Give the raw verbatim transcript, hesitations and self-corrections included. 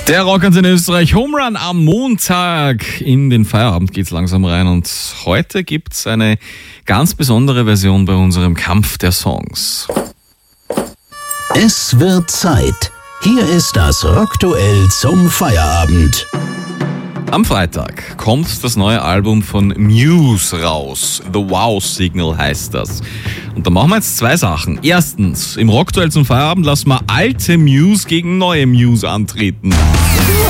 Der Rockantenne Österreich Home Run am Montag. In den Feierabend geht's langsam rein und heute gibt's eine ganz besondere Version bei unserem Kampf der Songs. Es wird Zeit. Hier ist das Rockduell zum Feierabend. Am Freitag kommt das neue Album von Muse raus. The Wow Signal heißt das. Und da machen wir jetzt zwei Sachen. Erstens, im Rockduell zum Feierabend lassen wir alte Muse gegen neue Muse antreten.